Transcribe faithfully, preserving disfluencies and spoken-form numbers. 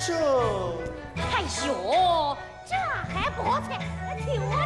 手。 哎呦，这还包菜，听我